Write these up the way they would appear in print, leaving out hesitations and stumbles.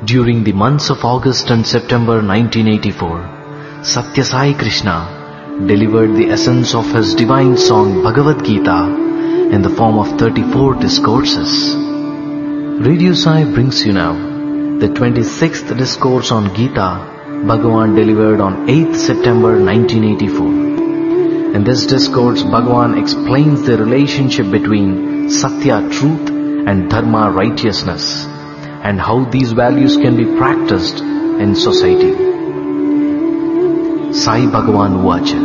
During the months of August and September 1984, Satya Sai Krishna delivered the essence of his divine song Bhagavad Gita in the form of 34 discourses. Radio Sai brings you now the 26th discourse on Gita Bhagavan delivered on 8th September 1984. In this discourse, Bhagavan explains the relationship between Satya, truth, and Dharma, righteousness, and how these values can be practiced in society. Sai Bhagavan Uvacha.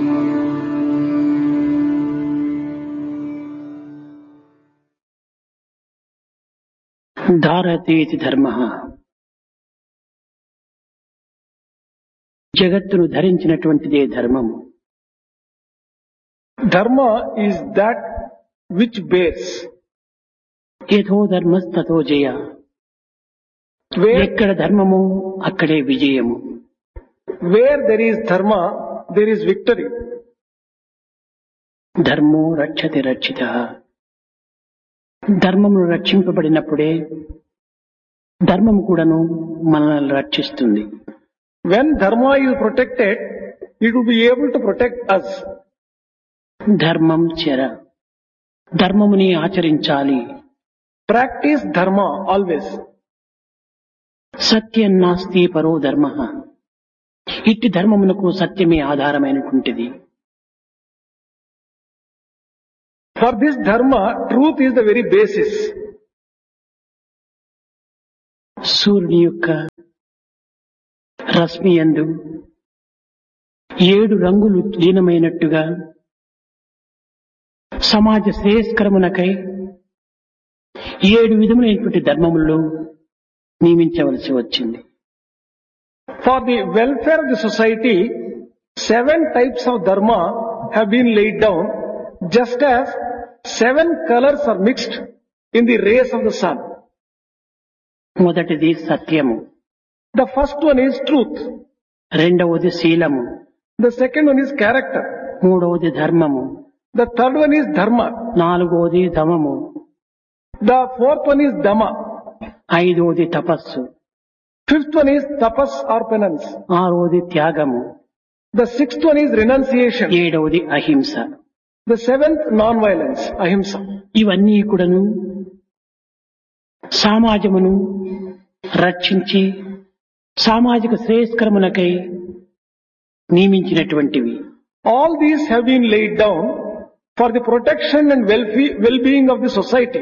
ధారతేతి ధర్మః జగత్తును ధరించినటువంటిదే ధర్మము. Dharma is that which bears. యథో ధర్మస్తతో జయ. ఎక్కడ ధర్మము అక్కడే విజయము. Where there is dharma, there is victory. ధర్మో రక్షతి రక్షితః. ధర్మమును రక్షింపబడినప్పుడే ధర్మము కూడాను మనల్ని రక్షిస్తుంది. When dharma is protected, it will be able to protect us. ధర్మం చర. ధర్మముని ఆచరించాలి. Practice dharma always. సత్యం నాస్తి పరో ధర్మః. ఇట్టి ధర్మమునకు సత్యమే ఆధారమైనటువంటిది. For this dharma, truth is the very basis. సూర్యుని యొక్క రశ్మి యందు 7 రంగులు లీనమైనట్టుగా సమాజ శ్రేయస్కరమునకై 7 విధములైనటువంటి ధర్మములను నియమించవలసి వచ్చింది. For the welfare of the society, 7 types of dharma have been laid down, just as 7 colors are mixed in the rays of the sun. మొదటిది సత్యము. The first one is truth. రెండవది శీలము. The second one is character. మూడవది ధర్మము. The third one is dharma. నాలుగవది ధమము. The fourth one is dhamma. ఐదవది తపస్సు. Fifth one is tapas or penance. ఆరవది త్యాగము. The sixth one is renunciation. ఏడవది అహింస. The seventh, non-violence, ahimsa. ఇవన్నీ కూడాను సమాజమును రక్షించి సామాజిక శ్రేయస్కరమునకై నియమించినటువంటివి. All these have been laid down for the protection and well-being of the society.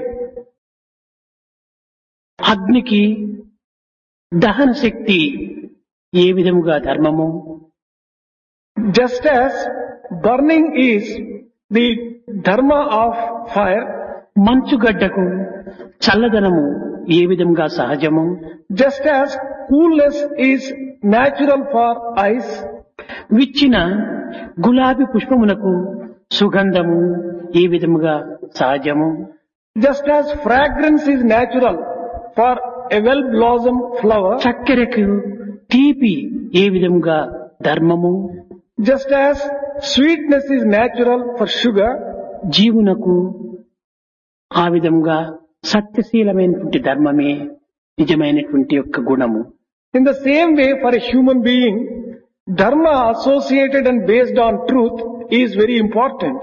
అగ్నికి దహన శక్తి ఏ విధముగా ధర్మము, Just as burning is the dharma of fire, మంచుగడ్డకు చల్లదనము ఏ విధముగా సహజము, just as coolness is natural for ice, విచ్చిన గులాబీ పుష్పమునకు సుగంధము ఏ విధముగా సహజము, just as fragrance is natural for a well-blossomed flower, చక్కెరకు తీపి ఏ విధముగా ధర్మము, just as sweetness is natural for sugar, జీవునకు ఆ విధముగా సత్యశీలమైనటువంటి ధర్మమే నిజమైనటువంటి యొక్క గుణము. in the same way for a human being, dharma associated and based on truth is very important.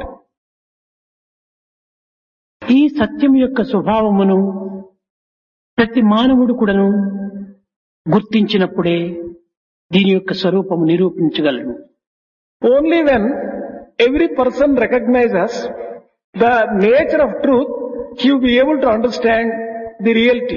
ఈ సత్యం యొక్క స్వభావమును ప్రతి మానవుడు కూడాను గుర్తించినప్పుడే దీని యొక్క స్వరూపము నిరూపించగలడు. Only when every person recognizes the nature of truth, he will be able to understand the reality.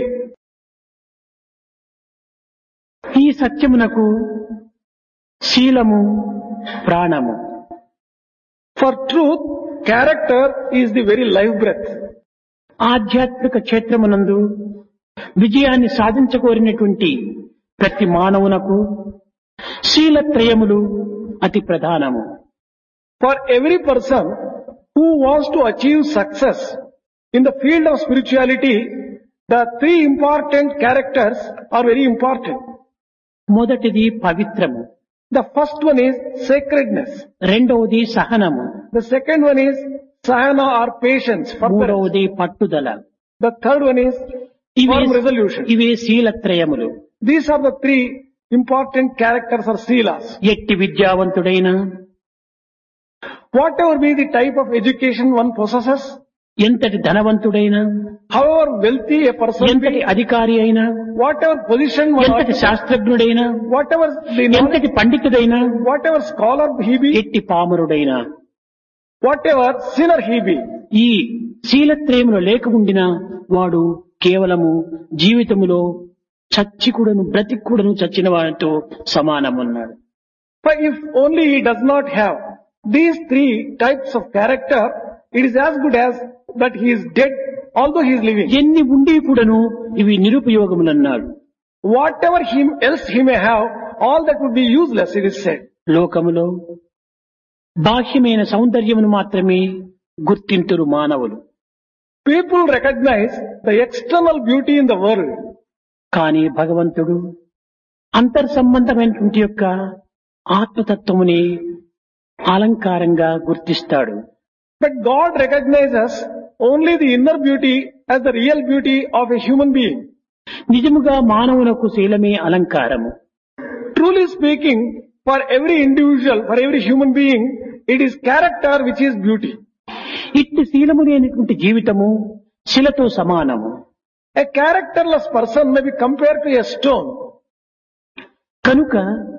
ఈ సత్యమునకు శీలము ప్రాణము. For truth, character is the very life breath. ఆధ్యాత్మిక క్షేత్రమునందు విజయాన్ని సాధించకోరినటువంటి ప్రతి మానవునకు శీలత్రయములు అతి ప్రధానము. For every person who wants to achieve success in the field of spirituality, the 3 important characters are very important. మొదటిది పవిత్రము. The first one is sacredness. రెండవది సహనము. The second one is sahana or patience. మూడవది పట్టుదల. The third one is firm resolution. ఇవే శీలత్రయములు. These are the three important characters or silas. ఎట్టి విద్యావంతుడైన, Whatever be the type of education one possesses, ఎంతటి ధనవంతుడైనా, however wealthy a person ఎంతటి be, అధికారి అయినా, whatever position one ఎంతటి occupies, శాస్త్రజ్ఞుడైనా, whatever the knowledge, ఎంతటి పండితుడైనా, whatever scholar he be, ఎట్టి పామరుడైనా, whatever sinner he be, ఈ శీలత్రయములో లేకుండినా వాడు కేవలము జీవితములో చచ్చికుడను బ్రతిక్కుడను చచ్చిన వాడితో సమానమన్నాడు. but if only he does not have these three types of character, it is as good as that he is dead although he is living. ఎన్ని ఉండి కూడాను ఇవి నిరుపయోగములన్నాడు. Whatever else he may have, all that would be useless, it is said. లోకములో బాహ్యమైన సౌందర్యమును మాత్రమే గుర్తింతురు మానవులు. People recognize the external beauty in the world, కానీ భగవంతుడు అంతర్సంబంధమైనటువంటి యొక్క ఆత్మతత్వముని అలంకారంగా గుర్తిస్తాడు. but God recognizes only the inner beauty as the real beauty of a human being. నిజముగా మానవునకు శీలమే అలంకారము. Truly speaking, for every individual, for every human being, it is character which is beauty. ఇట్టి శీలము లేనటువంటి జీవితము శిలతో సమానము. A characterless person may be compared to a stone. కనుక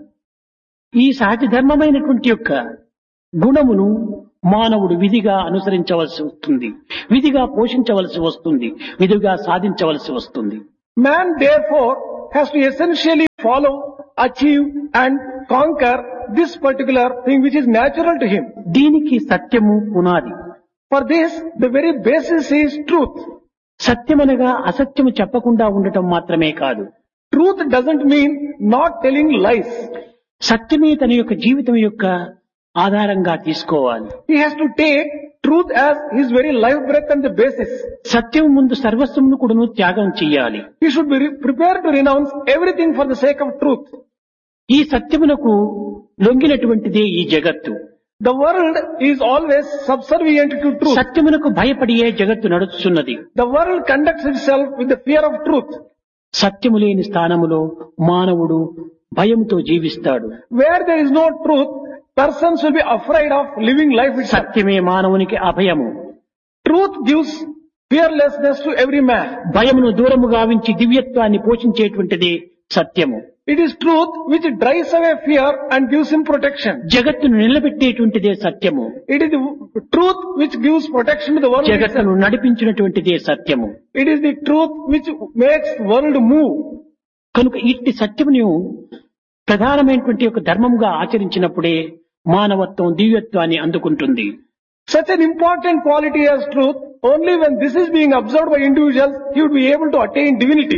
ఈ సహజ ధర్మమైనటువంటి యొక్క గుణమును మానవుడు విధిగా అనుసరించవలసి వస్తుంది, విధిగా పోషించవలసి వస్తుంది, విధిగా సాధించవలసి వస్తుంది. Man therefore has to essentially follow, achieve and conquer this particular thing which is natural to him. దీనికి సత్యము పునాది. For this, the very basis is truth. సత్యమనగా అసత్యము చెప్పకుండా ఉండటం మాత్రమే కాదు. Truth doesn't mean not telling lies. సత్యమే తన యొక్క జీవితం యొక్క ఆధారంగా తీసుకోవాలి. He has to take truth as his very life breath and the basis. సత్యం ముందు సర్వస్వమును కూడాను త్యాగం చెయ్యాలి. He should be prepared to renounce everything for the sake of truth. ఈ సత్యమునకు లొంగినటువంటిదే ఈ జగత్తు. The world is always subservient to truth. సత్యమునకు భయపడియే జగత్తు నడుస్తున్నది. The world conducts itself with the fear of truth. సత్యము లేని స్థానములో మానవుడు భయముతో జీవిస్తాడు. Where there is no truth, persons will be afraid of living life itself. సత్యమే మానవునికి అభయము. Truth gives fearlessness to every man. భయమును దూరము గావించి దివ్యత్వాన్ని పోషించేటువంటిది సత్యము. It is truth which drives away fear and gives him protection. జగత్తును నిలబెట్టేటువంటిదే సత్యము. It is the truth which gives protection to the world itself. జగత్తును నడిపించినటువంటిదే సత్యము. It is the truth which makes the world move. కనుక ఇట్టి సత్యమును ప్రధానమైనటువంటి ఒక ధర్మముగా ఆచరించినప్పుడే మానవత్వం దివ్యత్వాన్ని అందుకుంటుంది. Such an important quality as truth, only when this is being observed by individuals, he would be able to attain divinity.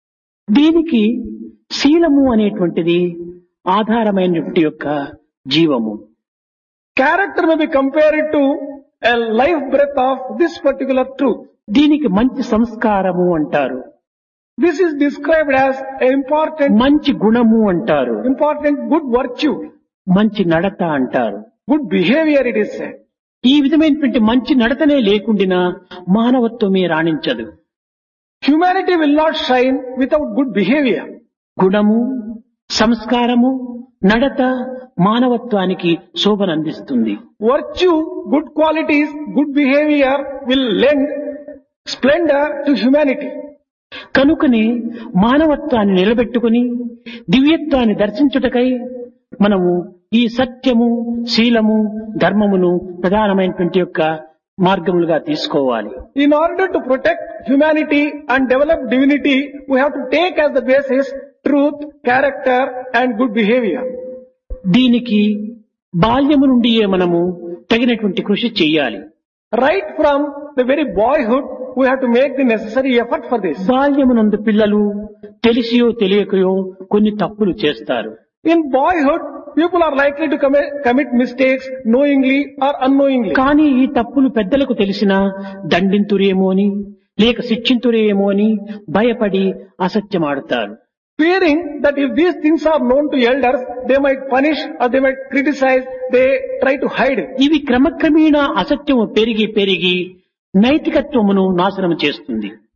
దీనికి శీలము అనేటువంటిది ఆధారమైనటువంటి యొక్క జీవము. Character may be compared to a life breath of this particular truth. దీనికి మంచి సంస్కారము అంటారు, This is described as an మంచి గుణము అంటారు, important good virtue, మంచి నడత అంటారు. good behavior it is said. ఈ విధమైనటువంటి మంచి నడతనే లేకుండినా మానవత్వమే రాణించదు. Humanity will not shine without good behavior. గుణము, సంస్కారము, నడత మానవత్వానికి శోభనందిస్తుంది. Virtue, good qualities, good behavior will lend splendor to humanity. కనుకనే మానవత్వాన్ని నిలబెట్టుకుని దివ్యత్వాన్ని దర్శించుటకై మనము ఈ సత్యము, శీలము, ధర్మమును ప్రధానమైనటువంటి యొక్క మార్గములుగా తీసుకోవాలి. In order to protect humanity and develop divinity, we have to take as the basis truth, character and good behavior. దీనికి బాల్యము నుండియే మనము తగినటువంటి కృషి చేయాలి. Right from the very boyhood, we have to make the necessary effort for this. బాల్యమునందు పిల్లలు తెలిసియో తెలియకయో కొన్ని తప్పులు చేస్తారు. In boyhood, people are likely to commit mistakes knowingly or unknowingly. కానీ ఈ తప్పులు పెద్దలకు తెలిసినా దండింతురేమో అని లేక శిక్షింతురేమో అని భయపడి అసత్యమాడుతారు. Fearing that if these things are known to elders, they might punish or they might criticize, they try to hide it. ఇవి క్రమక్రమేణా అసత్యము పెరిగి పెరిగి నైతికత్వమును నాశనం చేస్తుంది.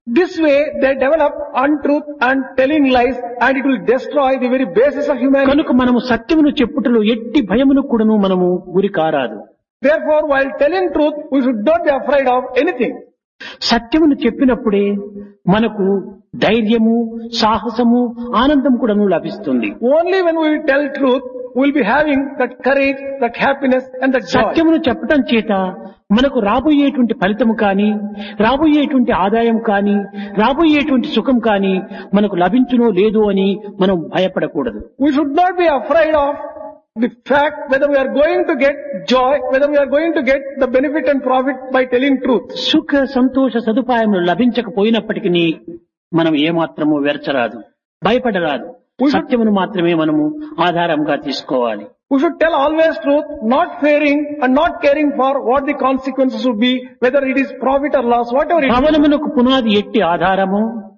This way they develop untruth and telling lies, and it will destroy the very basis of humanity. కనుక మనము సత్యమును చెప్పుటలో ఎట్టి భయమును కూడాను మనము గురి కారాదు. Therefore, while telling truth, we should not be afraid of anything. సత్యమును చెప్పినప్పుడే మనకు ధైర్యము, సాహసము, ఆనందం కూడాను లభిస్తుంది. Only when we tell truth, we will be having that courage, that happiness and that joy. సత్యమును చెప్పటం చేత మనకు రాబోయేటువంటి ఫలితము కానీ, రాబోయేటువంటి ఆదాయం కానీ, రాబోయేటువంటి సుఖం కానీ మనకు లభించునో లేదో అని మనం భయపడకూడదు. We should not be afraid of the fact whether we are going to get joy, whether we are going to get the benefit and profit by telling truth. సుఖ సంతోష సదుపాయములు లభించకపోయినప్పటికీ మనం ఏమాత్రము వెరచరాదు, భయపడరాదు. సత్యమును మాత్రమే మనము ఆధారంగా తీసుకోవాలి. We should tell always truth, not fearing and not caring for what the consequences would be, whether it is profit or loss, whatever it is. భవనమునకు పునాది ఎట్టి ఆధారము,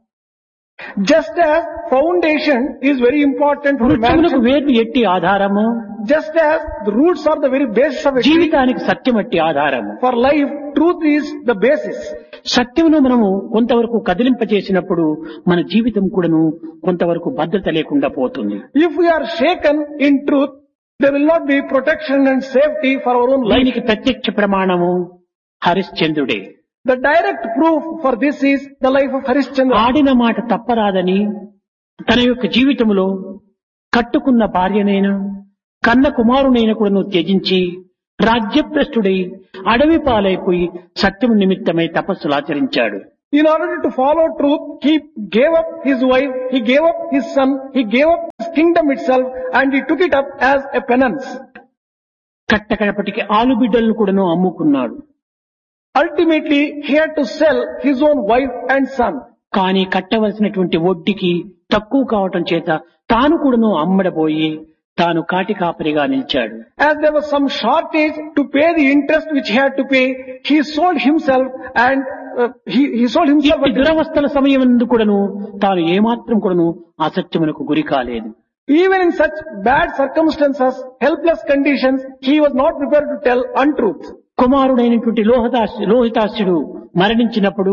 Just as foundation is very important for a వృక్షమునకు mansion, వేర్లు ఎట్టి ఆధారము, just as the roots are the very basis of a tree, జీవితానికి సత్యం ఎట్టి ఆధారము. for life, truth is the basis. సత్యమును మనము కొంతవరకు కదిలింపచేసినప్పుడు మన జీవితం కూడాను కొంతవరకు భద్రత లేకుండా పోతుంది. If we are shaken in truth, there will not be protection and safety for our own life. దీనికి ప్రత్యక్ష ప్రమాణము హరిశ్చంద్రుడే. The direct proof for this is the life of Harishchandra. ఆడిన మాట తప్పరాదని తన యొక్క జీవితంలో కట్టుకున్న భార్యనైనా కన్న కుమారునైనా కూడాను త్యజించి రాజ్యభ్రష్టుడై అడవి పాలైపోయి సత్యము నిమిత్తమై తపస్సులు ఆచరించాడు. In order to follow truth, he gave up his wife, he gave up his son, he gave up his kingdom itself, and he took it up as a penance. కట్టకడపటికి ఆలుబిడ్డలను కూడాను అమ్ముకున్నాడు. Ultimately, he had to sell his own wife and son. కానీ కట్టవలసినటువంటి వడ్డీకి తక్కువ కావటం చేత తాను కూడాను అమ్మడబోయి తాను కాటి కాపరిగా నిలిచాడు. As there was some shortage to pay the interest which he had to pay, he sold himself and he sold himself. ఈ దురవస్థల సమయమందు కూడాను తాను ఏమాత్రం కూడాను అసత్యమునకు గురి కాలేదు. Even in such bad circumstances, helpless conditions, he was not prepared to tell untruth. కుమారుడైనటువంటి లోహితాస్యుడు మరణించినప్పుడు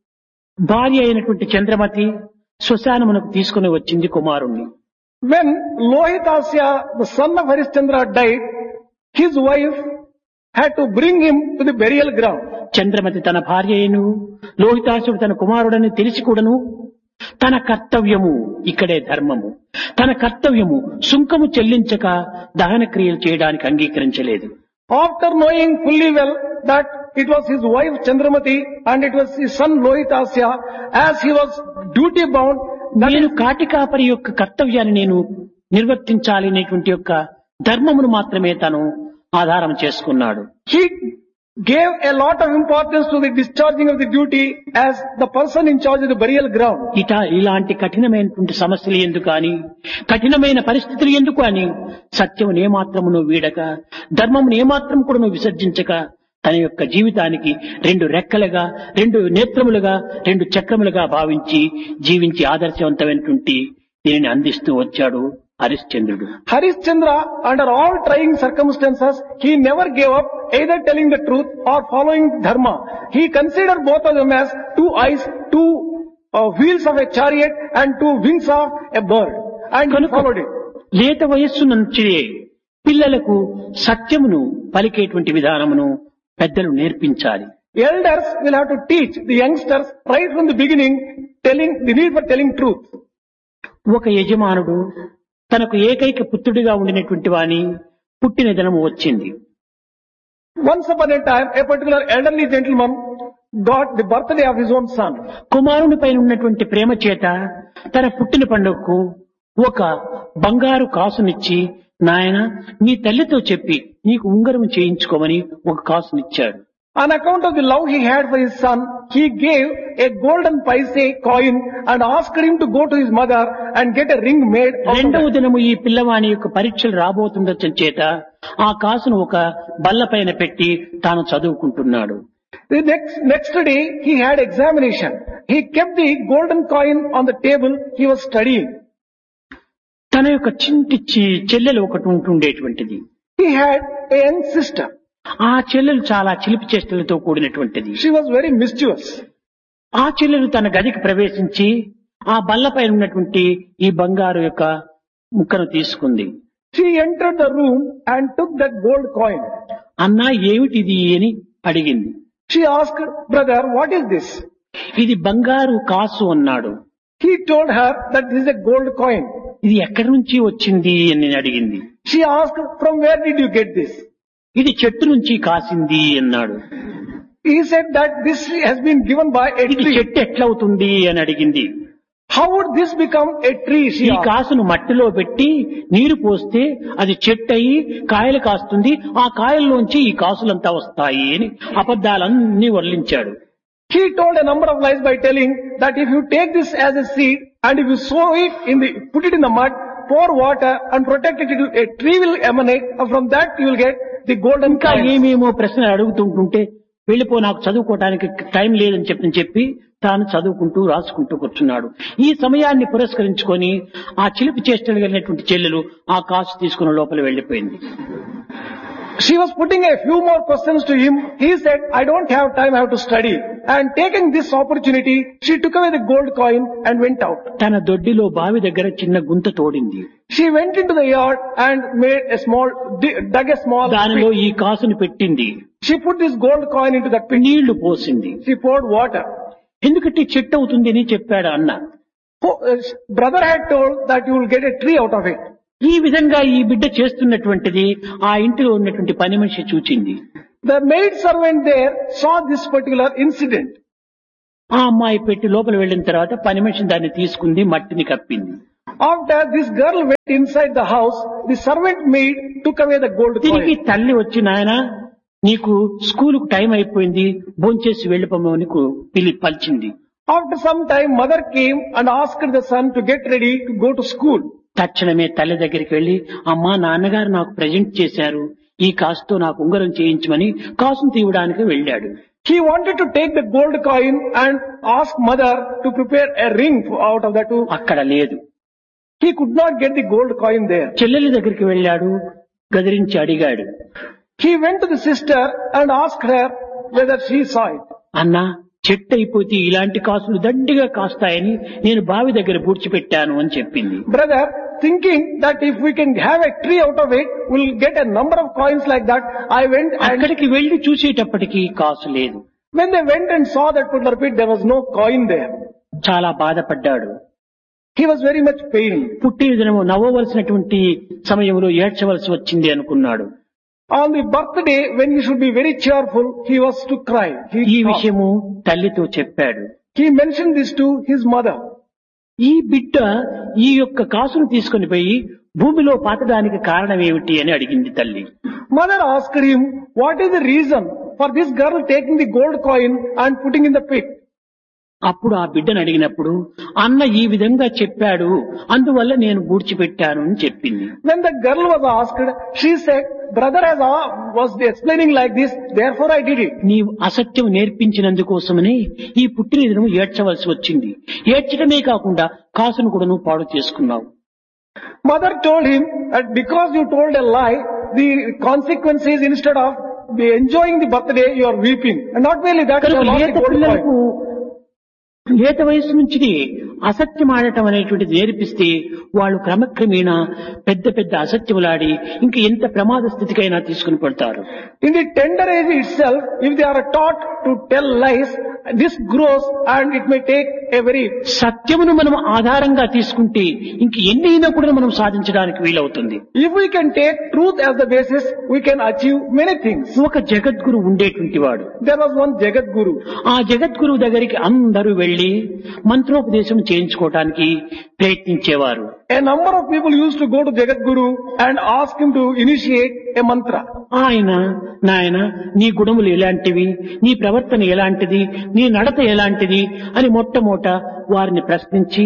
భార్య అయినటువంటి చంద్రమతి శ్మశానమునకు తీసుకుని వచ్చింది కుమారుణ్ణి. When Lohitasya, the son of Harishchandra, died, his wife had to bring him to the burial ground. Chandramati తన భార్య అయిను లోహితాసుడు తన కుమారుడని తెలిసి కూడాను తన కర్తవ్యము ఇక్కడే ధర్మము, తన కర్తవ్యము సుంకము చెల్లించక దహన క్రియలు చేయడానికి అంగీకరించలేదు. After knowing fully well that it was his wife Chandramati and it was his son Lohitasya, as he was duty bound, నేను కాటి కాపరి యొక్క కర్తవ్యాన్ని నేను నిర్వర్తించాలి అనేటువంటి యొక్క ధర్మమును మాత్రమే తను ఆధారం చేసుకున్నాడు. he gave a lot of importance to the discharging of the duty as the person in charge of the burial ground. ఇలాంటి కఠినమైనటువంటి సమస్యలు ఎందుకు అని, కఠినమైన పరిస్థితులు ఎందుకు అని సత్యమును ఏమాత్రమును వీడక, ధర్మమును ఏమాత్రం కూడా విసర్జించక తన యొక్క జీవితానికి రెండు రెక్కలుగా, రెండు నేత్రములుగా, రెండు చక్రములుగా భావించి జీవించి ఆదర్శవంతమైనటువంటి దీనిని అందిస్తూ వచ్చాడు హరిశ్చంద్రుడు. Harishchandra, under all trying circumstances, he never gave up either telling the truth or following dharma. He considered both of them as two eyes, two wheels of a chariot and two wings of a bird. And he followed it. లేత వయస్సు నుంచి పిల్లలకు సత్యమును పలికేటువంటి విధానమును పెద్దలు నేర్పించాలి. Elders will have to teach the youngsters right from the beginning the need for telling truth. ఒక యజమానుడు తనకు ఏకైక పుత్రుడిగా ఉండినటువంటి వాని పుట్టిన దినము వచ్చింది. Once upon a time, a particular elderly gentleman got the birthday of his own son. కుమారుని పైన ఉన్నటువంటి ప్రేమ చేత తన పుట్టిన పండుగకు ఒక బంగారు కాసునిచ్చి, నాయన నీ తల్లితో చెప్పి నీకు ఉంగరం చేయించుకోమని ఒక కాసునిచ్చాడు. On account of the love he had for his son, he gave a golden paise coin and asked him to go to his mother and get a ring made. రెండవ దినము ఈ పిల్లవాని యొక్క పరీక్షలు రాబోతుండొచ్చు చేత ఆ కాసును ఒక బల్ల పైన పెట్టి తాను చదువుకుంటున్నాడు. The next day he had examination. He kept the golden coin on the table. He was studying. తన యొక్క చింటి చెల్లెలు ఒకటి ఉంటుండేటువంటిది. He had a young sister. ఆ చెల్లెలు చాలా చిలిపి చేష్టలతో కూడినటువంటిది. She was very mischievous. ఆ చెల్లెలు తన గదికి ప్రవేశించి ఆ బల్లపై ఉన్నటువంటి ఈ బంగారు యొక్క ముక్కను తీసుకుంది. She entered the room and took that gold coin. అన్నా ఏమిటిది అని అడిగింది. She asked, brother, what is this? ఇది బంగారు కాసు అన్నాడు. He told her that this is a gold coin. ఇది ఎక్కడి నుంచి వచ్చింది అని అడిగింది. She asked, from where did you get this? ఇది చెట్టు నుంచి కాసింది అన్నాడు. He said that this has been given by a ఇది tree. చెట్టు ఎట్లవుతుంది అని అడిగింది. How would this become a tree? She ఈ asked. కాసును మట్టిలో పెట్టి నీరు పోస్తే అది చెట్టు అయి కాయలు కాస్తుంది, ఆ కాయల్లోంచి ఈ కాసులంతా వస్తాయి అని అబద్ధాలన్నీ వర్లించాడు. He told a number of lies by telling that if you take this as a seed and if you sow it put it in the mud, pour water and protect it, a tree will emanate, and from that you will get the golden ఇంకా coins. ఏమేమో ప్రశ్నలు అడుగుతుంటుంటే వెళ్ళిపో నాకు చదువుకోవడానికి time లేదని చెప్పి తాను చదువుకుంటూ రాసుకుంటూ కూర్చున్నాడు. ఈ సమయాన్ని పురస్కరించుకొని ఆ చిలిపి చేష్టలు కలిగినటువంటి చెల్లెలు ఆ కాసు తీసుకుని లోపల వెళ్లిపోయింది. She was putting a few more questions to him. He said, I don't have time, I have to study. And taking this opportunity, she took away the gold coin and went out. తన దొడ్డిలో బావి దగ్గర చిన్న గుంత తోడింది. She went into the yard and dug a small దానిలో pit. ఈ కాసుని పెట్టింది. She put this gold coin into that pit. నీళ్లు పోసింది. She poured water. ఎందుకంటే చెట్టు అవుతుంది అని చెప్పాడు అన్న. Brother had told that you will get a tree out of it. ఈ విధంగా ఈ బిడ్డ చేస్తున్నటువంటిది ఆ ఇంటిలో ఉన్నటువంటి పని మనిషి చూచింది. The maid servant there saw this particular incident. ఆ అమ్మాయి పెట్టి లోపల వెళ్ళిన తర్వాత పని మనిషి దాన్ని తీసుకుంది, మట్టిని కప్పింది. After this girl went inside the house, the servant maid took away the gold తిరిగి coin. తల్లి వచ్చి నాయన నీకు స్కూలుకు టైం అయిపోయింది, భోంచేసి వెళ్ళిపోమని పలిచింది. After some time, mother came and asked the son to get ready to go to school. తక్షణమే తల్లి దగ్గరికి వెళ్లి అమ్మా నాన్నగారు నాకు ప్రజెంట్ చేశారు, ఈ కాసుతో నాకు ఉంగరం చేయించమని కాసును తీయడానికి వెళ్ళాడు. He wanted to take the gold coin and ask mother to prepare a ring out of that too. అక్కడ లేదు. He could not get the gold coin there. చెల్లెలి దగ్గరికి వెళ్ళాడు, గదిరించి అడిగాడు. He went to the sister and asked her whether she saw it. అన్నా చెట్టు అయిపోతే ఇలాంటి కాసులు దండిగా కాస్తాయని నేను బావి దగ్గర పూడ్చిపెట్టాను అని చెప్పింది. Brother, thinking that if we can have a tree out of it, we'll get a number of coins like that, I went and అక్కడికి వెళ్లి చూసేటప్పటికి కాసు లేదు. when they went and saw that particular pit, there was no coin there. చాలా బాధపడ్డాడు. He was very much pained. పుట్టిన దినము నవ్వవలసినటువంటి సమయంలో ఏడ్చవలసి వచ్చింది అనుకున్నాడు. On the birthday, when he should be very cheerful, he was to cry. ఈ విషయము తల్లితో చెప్పాడు. He mentioned this to his mother. ఈ బిడ్డ ఈ యొక్క కాసును తీసుకుని పోయి భూమిలో పాతడానికి కారణం ఏమిటి అని అడిగింది తల్లి. Mother asked him, what is the reason for this girl taking the gold coin and putting in the pit? అప్పుడు ఆ బిడ్డను అడిగినప్పుడు అన్న ఈ విధంగా చెప్పాడు, అందువల్ల నేను పూడ్చిపెట్టాను అని చెప్పింది. When the girl was asked, she said, brother was explaining like this, therefore I did it. నీవు అసత్యం నేర్పించినందుకోసమని ఈ పుట్టిన దినము ఏడ్చవలసి వచ్చింది. ఏడ్చడమే కాకుండా కాసును కూడా నువ్వు పాడు చేసుకున్నావు. Mother told him that because you told a lie, the consequence is instead of enjoying the birthday, you are weeping. And not merely that, you have lost the gold పిల్లలకు coin. లేత వయసు నుంచి అసత్యం ఆడటం అనేటువంటిది నేర్పిస్తే వాళ్ళు క్రమక్రమేణా పెద్ద పెద్ద అసత్యములాడి ఇంక ఎంత ప్రమాద స్థితికైనా తీసుకుని పడతారు. In the tender age itself, if they are taught to tell lies, this grows and it may take a very... సత్యమును మనం ఆధారంగా తీసుకుంటే ఇంక ఎన్నైనా కూడా మనం సాధించడానికి వీలవుతుంది. If we can take truth as the basis, we can achieve many things. ఒక జగద్గురు ఉండేటువంటి వాడు. There was one Jagat Guru. ఆ జగద్గురు దగ్గరికి అందరూ వెళ్లి మంత్రోపదేశం చేయించుకోవడానికి ప్రయత్నించేవారు. A number of people used to go to Jagat Guru and ask him to initiate a mantra. ఆయన నాయన నీ గుణములు ఎలాంటివి, నీ ప్రవర్తన ఎలాంటిది, నీ నడత ఎలాంటిది అని మొట్టమొదట వారిని ప్రశ్నించి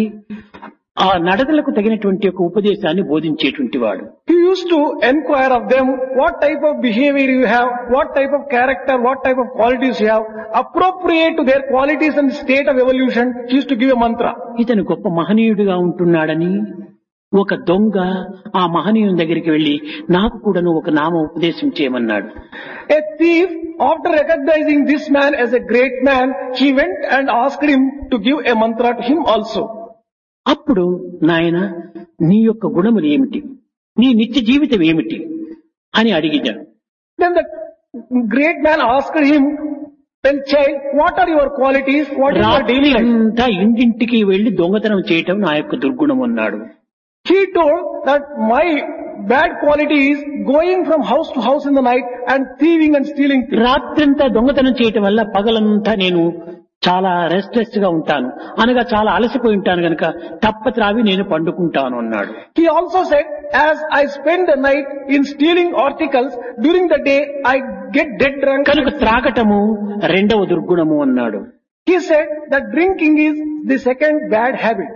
ఆ నడతలకు తగినటువంటి ఒక ఉపదేశాన్ని బోధించేటువంటి వాడు. He used to enquire of them what type of behavior you have, what type of character, what type of qualities you have, appropriate to their qualities and state of evolution. He used to give a mantra. ఇతను గొప్ప మహనీయుడిగా ఉంటున్నాడని ఒక దొంగ ఆ మహనీయుని దగ్గరికి వెళ్లి నాకు కూడాను ఒక నామ ఉపదేశం చేయమన్నాడు. A thief, after recognizing this man as a great man, he went and asked him to give a mantra to him also. అప్పుడు నాయన నీ యొక్క గుణములు ఏమిటి, నీ నిత్య జీవితం ఏమిటి అని అడిగాడు. Then the great man asked him, "Well, child, what are your qualities? What is your రాత్రి daily life?" అంతా ఇంటింటికి వెళ్లి దొంగతనం చేయటం నా యొక్క దుర్గుణం అన్నాడు. He told that my bad quality is going from house to house in the night and thieving and stealing things. రాత్రంతా దొంగతనం చేయటం వల్ల పగలంతా నేను చాలా రెస్ట్లెస్ గా ఉంటాను, అనగా చాలా అలసిపోయి ఉంటాను గనక తప్పత్రావి నేను పండుకుంటాను అన్నాడు. He also said, as I spend the night in stealing articles, during the day I get dead drunk. కనుక త్రాగటము రెండవ దుర్గుణము అన్నాడు. He said that drinking is the second bad habit.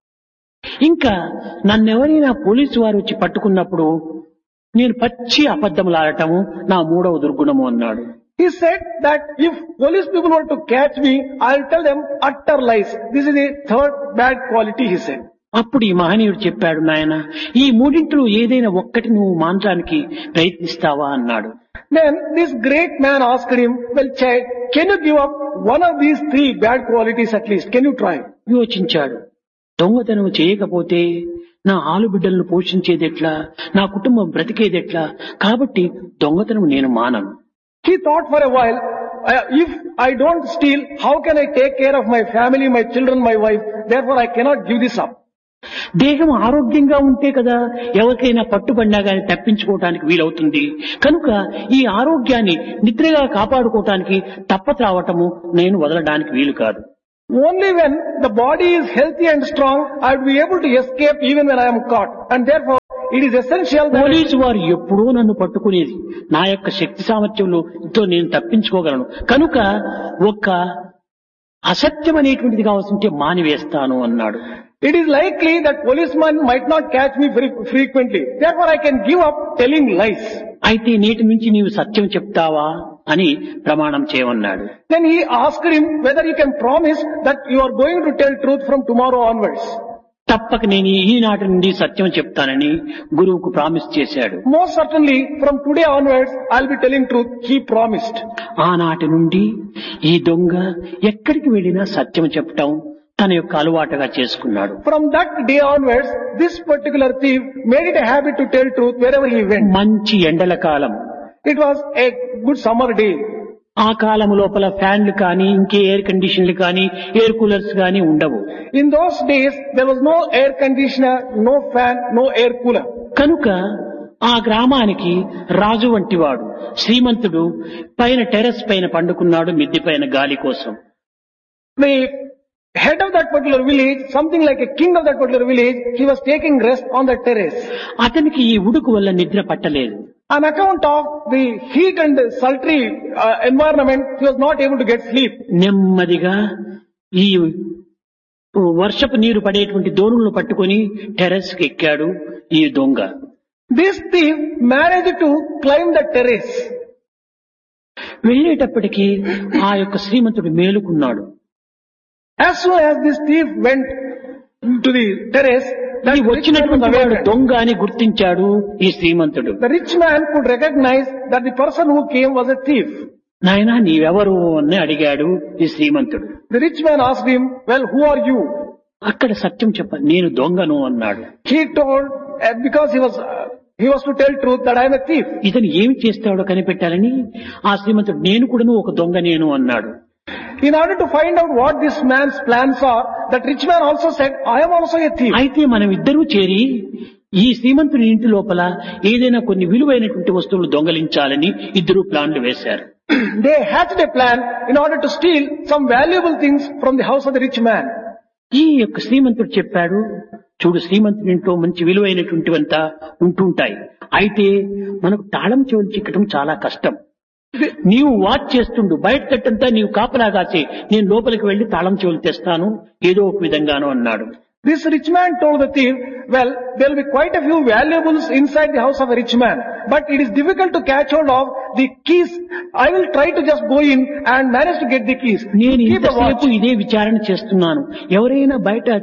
ఇంకా నన్నెవరైనా పోలీసు వారు వచ్చి పట్టుకున్నప్పుడు నేను పచ్చి అబద్ధములాడటము నా మూడవ దుర్గుణము అన్నాడు. He said that if police people were to catch me, I'll tell them utter lies. This is the third bad quality, he said. అప్పుడు ఈ మహనీయుడు చెప్పాడు, నాయన ఈ మూడింటిలో ఏదైనా ఒక్కటి నువ్వు మాంచానికి ప్రయత్నిస్తావా అన్నాడు. Then this great man asked him, "Well, child, can you give up one of these three bad qualities at least? Can you try?" యోచించాడు. దొంగతనం చేయకపోతే నా ఆలుబిడ్డలను పోషించేదెట్లా, నా కుటుంబం బ్రతికేదెట్లా, కాబట్టి దొంగతనం నేను మానను. He thought for a while, if I don't steal, how can I take care of my family, my children, my wife? Therefore I cannot give this up. దేహం ఆరోగ్యంగా ఉంటే కదా ఎవరికైనా పట్టుబడినా గాని తప్పించుకోవటానికి వీలవుతుంది. కనుక ఈ ఆరోగ్యాన్ని నిద్రగా కాపాడుకోవటానికి తప్పత్రావటము నేను వదలడానికి వీలు కాదు. Only when the body is healthy and strong, I will be able to escape even when I am caught. And therefore it is essential that police వారు ఎప్పుడూ నన్ను పట్టుకునేది నా యొక్క శక్తి సామర్థ్యంతో నేను తప్పించుకోగలను. కనుక ఒక్క అసత్యం అనేటువంటిది కావాల్సింటే మానివేస్తాను అన్నాడు. it is likely that policemen might not catch me very frequently. Therefore I can give up telling lies. అయితే నేటి నుంచి నీవు సత్యం చెప్తావా అని ప్రమాణం చేయమన్నాడు. Then he asked him whether he can promise that you are going to tell truth from tomorrow onwards. తప్పక నేను ఈనాటి నుండి సత్యం చెప్తానని గురువుకు ప్రామిస్ చేశాడు. Most certainly from today onwards I'll be telling truth, he promised. ఆనాటి నుండి ఈ దొంగ ఎక్కడికి వెళ్ళినా సత్యం చెప్పటం తన యొక్క అలవాటుగా చేసుకున్నాడు. From that day onwards, this particular thief made it a habit to tell truth wherever he went. మంచి ఎండల కాలం. It was a good summer day. ఆ కాలం లోపల ఫ్యాన్లు కానీ ఇంకే ఎయిర్ కండిషన్లు కానీ ఎయిర్ కూలర్స్ కానీ ఉండవు. In those days, there was no air conditioner, no fan, no air cooler. కనుక ఆ గ్రామానికి రాజు వంటివాడు శ్రీమంతుడు పైన టెర్రస్ పైన పండుకున్నాడు మిద్దె పైన గాలి కోసం. The head of that particular village, something like a king of that particular village, he was taking rest on the terrace. అతనికి ఈ ఉడుకు వల్ల నిద్ర పట్టలేదు. On account of the heat and sultry environment, he was not able to get sleep. నెమ్మదిగా ఈ వర్షపు నీరు పడేటువంటి దోణులను పట్టుకొని టెర్రస్ కి ఎక్కాడు ఈ దొంగ. This thief managed to climb the terrace. వెళ్ళేటప్పటికీ ఆ యొక్క శ్రీమంతుడు మేలుకున్నాడు. As soon as this thief went to the terrace, ఈ వచ్చినటువంటి వాడు దొంగ అని గుర్తించాడు ఈ శ్రీమంతుడు. the rich man could recognize that the person who came was a thief. నాయనా నీవెవరు అని అడిగాడు ఈ శ్రీమంతుడు. The rich man asked him, "Well, who are you?" అక్కడ సత్యం చెప్ప నేను దొంగను అన్నాడు. He told, because he was to tell truth, that I am a thief. ఇతను ఏమి చేస్తాడో కనిపెట్టాలని ఆ శ్రీమంతుడు నేను కూడాను ఒక దొంగ నేను అన్నాడు. In order to find out what this man's plans are, that rich man also said, "I am also a thief." అయితే మనం ఇద్దరూ చేరి ఈ శ్రీమంతుని ఇంటి లోపల ఏదైనా కొన్ని విలువైనటువంటి వస్తువులు దొంగలించాలని ఇద్దరు ప్లాన్లు వేశారు. They hatched a plan in order to steal some valuable things from the house of the rich man. ఈ యొక్క శ్రీమంతుడు చెప్పాడు, చూడు శ్రీమంతుని ఇంట్లో మంచి విలువైనటువంటివంతా ఉంటుంటాయి, అయితే మనకు తాళం చెవులు చిక్కటం చాలా కష్టం. నీవు వాచ్ చేస్తుండు, బయట తట్టంతా నీవు కాపలా కాచి నేను లోపలికి వెళ్లి తాళం చెవులు తెస్తాను ఏదో ఒక విధంగాను అన్నాడు. This rich man told the thief, "Well, there will be quite a few valuables inside the house of a rich man, but it is difficult to catch hold of the keys. I will try to just go in and manage to get the keys." నేను Keep a watch. ఇంతసేపు ఇదే విచారణ చేస్తున్నాను, ఎవరైనా బయట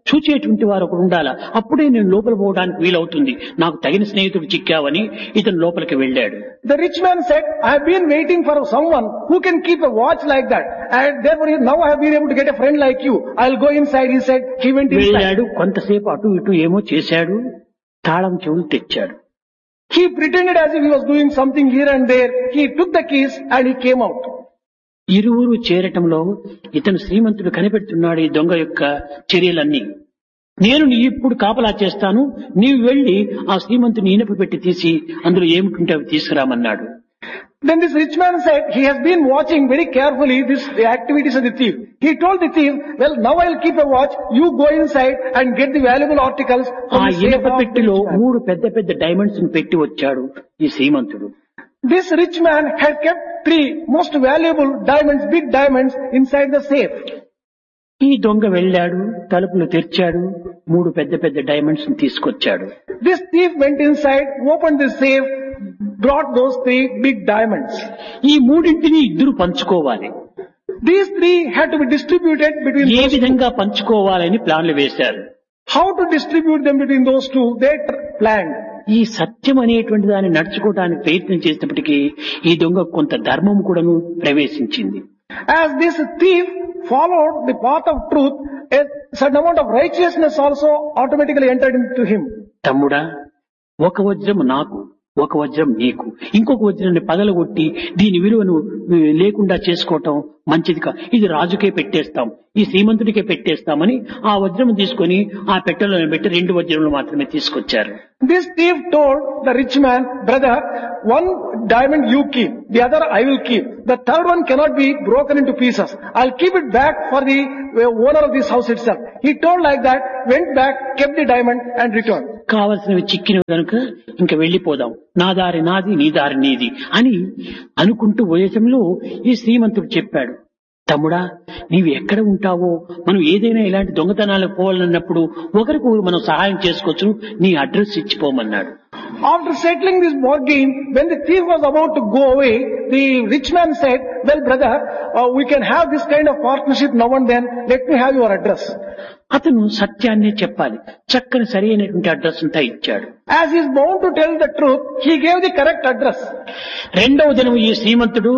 చూచేటువంటి వారు ఒకడు ఉండాలా, అప్పుడే నేను లోపల పోవడానికి వీలవుతుంది, నాకు తగిన స్నేహితుడు చిక్కావని ఇతను లోపలికి వెళ్ళాడు. The rich man said, I have been waiting for someone who can keep a watch like that. And therefore now I have been able to get a friend like you. I'll go inside, he said. He went inside. వెళ్ళాడు, కొంతసేపు అటు ఇటు ఏమో చేశాడు, తాళం చెవులు తెచ్చాడు. He pretended as if he was doing something here and there. He took the keys and he came out. ఇరువురు చేరటంలో ఇతను శ్రీమంతుడు కనిపెడుతున్నాడు ఈ దొంగ యొక్క చర్యలన్నీ. నేను ఇప్పుడు కాపలా చేస్తాను, నీవు వెళ్లి ఆ శ్రీమంతుని ఇనప పెట్టి తీసి అందులో ఏమిటుంటే అవి తీసుకురామన్నాడు. Then this rich man said, he has been watching very carefully the activities of the thief. He told the thief, well, now I'll keep a watch. You go inside and get the valuable articles ఆ from the safe ఇనప of the పెట్టిలో rich man. 3 పెద్ద పెద్ద diamonds పెట్టి వచ్చాడు ఈ శ్రీమంతుడు. This rich man had kept 3 most valuable diamonds, big diamonds inside the safe. ఈ దొంగ వెళ్ళాడు, తలుపులు తెరిచాడు, 3 పెద్ద పెద్ద డైమండ్స్ తీసుకొచ్చాడు. This thief went inside, opened the safe, brought those 3 big diamonds. ఈ మూడింటిని ఇద్దరు పంచుకోవాలి. These 3 had to be distributed between A those two. విధంగా పంచుకోవాలని ప్లాన్లు వేశారు. How to distribute them between those 2, they planned. ఈ సత్యం అనేటువంటి దాన్ని నడుచుకోవడానికి ప్రయత్నం చేసినప్పటికీ ఈ దొంగ కొంత ధర్మం కూడాను ప్రవేశించింది. As this thief followed the path of truth, a certain amount of righteousness also automatically entered into him. తమ్ముడా, ఒక వజ్రం నాకు, ఒక వజ్రం నీకు, ఇంకొక వజ్రాన్ని పగలగొట్టి దీని విలువను లేకుండా చేసుకోవటం మంచిది కాదు. ఇది రాజుకే పెట్టేస్తాం, ఈ శ్రీమంతుడికే పెట్టేస్తామని ఆ వజ్రం తీసుకొని ఆ పెట్టెలో పెట్టి 2 వజ్రములు మాత్రమే తీసుకొచ్చారు. This thief told the rich man, brother, 1 diamond you keep, the other I will keep. The third one cannot be broken into pieces. I'll keep it back for the owner of this house itself. He told like that, went back, kept the diamond and returned. కావలసినవి చిక్కినవి కనుక ఇంక వెళ్లిపోదాం, నా దారి నాది, నీ దారి నీది అని అనుకుంటూ వయసంలో ఈ శ్రీమంతుడు చెప్పాడు, తమ్ముడా, నీవు ఎక్కడ ఉంటావో, మనం ఏదైనా ఇలాంటి దొంగతనాలకు పోవాలన్నప్పుడు ఒకరికి మనం సహాయం చేసుకోవచ్చు, నీ address ఇచ్చిపోమన్నాడు. After settling this bargain, when the thief was about to go away, the rich man said, well brother, we can have this kind of partnership now and then, let me have your address. అతను సత్యాన్నే చెప్పాలి, చక్కని సరి అయినటువంటి address అంతా ఇచ్చాడు. As he is bound to tell the truth, he gave the correct address. రెండవ దినం ఈ శ్రీమంతుడు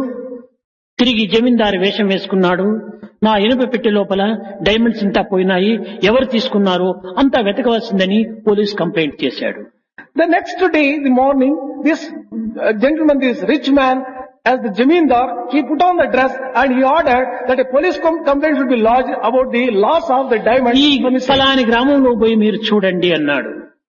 తిరిగి జమీందారు వేషం వేసుకున్నాడు. నా ఇనుప పెట్టె లోపల డైమండ్స్ ఇంతా పోయినాయి, ఎవరు తీసుకున్నారో అంతా వెతకవలసిందని పోలీస్ కంప్లైంట్ చేశాడు. The next day, the morning, this gentleman, this rich man, as the Jamindar, he put on the dress and he ordered that a police complaint should be lodged about the loss of the diamond. ఈ ఫలాని గ్రామంలో పోయి మీరు చూడండి అన్నాడు.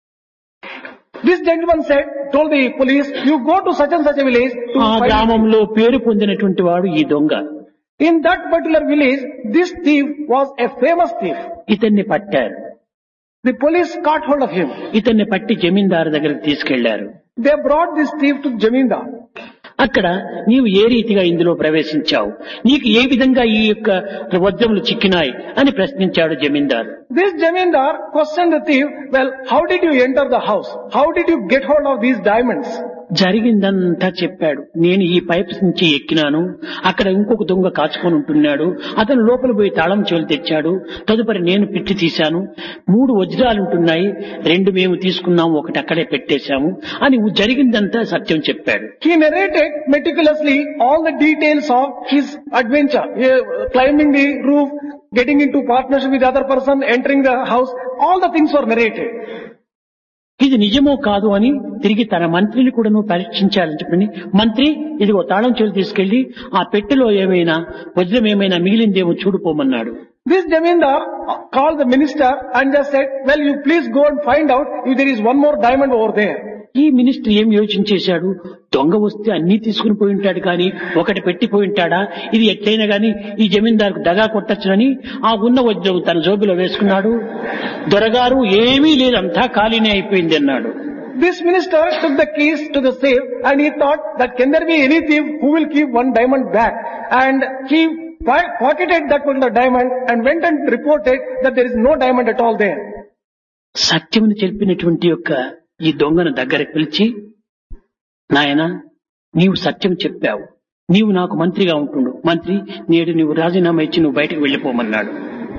This gentleman said, told the police, you go to such and such a village to ఆ find. గ్రామంలో పేరు పొందినటువంటి వాడు ఈ దొంగ. In that particular village, this thief was a famous thief. ఇతన్ని పట్టారు. The police caught hold of him. ఇతన్ని పట్టి జమీందారు దగ్గరికి తీసుకెళ్లారు. They brought this thief to Jamindar. అక్కడ నీవు ఏ రీతిగా ఇందులో ప్రవేశించావు, నీకు ఏ విధంగా ఈ యొక్క వజ్రములు చిక్కినాయి అని ప్రశ్నించాడు జమీందారు. This Jamindar questioned the thief, well, how did you enter the house? How did you get hold of these diamonds? జరిగిందంతా చెప్పాడు. నేను ఈ పైప్స్ నుంచి ఎక్కినాను, అక్కడ ఇంకొక దొంగ కాచుకొని ఉంటున్నాడు, అతను లోపల పోయి తాళం చెవులు తెచ్చాడు, తదుపరి నేను పెట్టి తీశాను, 3 వజ్రాలు ఉంటున్నాయి, 2 మేము తీసుకున్నాము, 1 అక్కడే పెట్టేశాము అని జరిగిందంతా సత్యం చెప్పాడు. He narrated meticulously all the details of his adventure, climbing the roof, getting into partnership with the other person, entering the house, all the things were narrated. ఇది నిజమో కాదు అని తిరిగి తన మంత్రిని కూడాను పరీక్షించాలని చెప్పి, మంత్రి ఇదిగో తాళం చెవులు తీసుకెళ్లి ఆ పెట్టెలో ఏమైనా వజ్రం ఏమైనా మిగిలిందేమో చూడుకోమన్నాడు. This Jamindar called the minister and just said, well, you please go and find out if there is one more diamond over there. ఈ మినిస్టర్ ఏం యోచించేశాడు, దొంగ వస్తే అన్ని తీసుకుని పోయి ఉంటాడు కానీ ఒకటి పెట్టిపోయి ఉంటాడా, ఇది ఎట్లయినా గాని ఈ జమీందారుకు దగా కొట్టచ్చునని ఆ ఉన్న వజ్రం తన జోబులో వేసుకున్నాడు. దొరగారు ఏమీ లేదు, అంతా ఖాళీనే అయిపోయింది అన్నాడు. This minister took the keys to the safe and he thought that can there be any thief who will keep one diamond back, and he pocketed that particular diamond and went and reported that there is no diamond at all there. సత్యమును చెప్పినటువంటి యొక్క ఈ దొంగను దగ్గరకు పిలిచి, నాయనా నీవు సత్యం చెప్పావు, నీవు నాకు మంత్రిగా ఉంటుండు, మంత్రి నేడు నీవు రాజీనామా ఇచ్చి నువ్వు బయటకు వెళ్లిపోమన్నాడు.